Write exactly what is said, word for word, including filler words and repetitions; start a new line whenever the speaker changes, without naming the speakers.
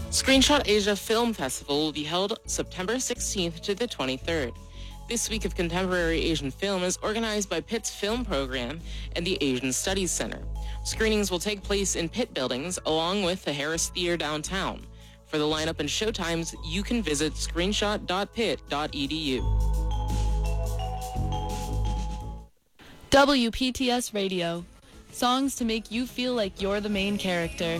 Screenshot Asia Film Festival will be held September sixteenth to the twenty-third. This week of contemporary Asian film is organized by Pitt's film program and the Asian Studies Center. Screenings will take place in Pitt buildings along with the Harris Theater downtown. For the lineup and showtimes, you can visit screenshot dot pitt dot e d u.
W P T S Radio. Songs to make you feel like you're the main character.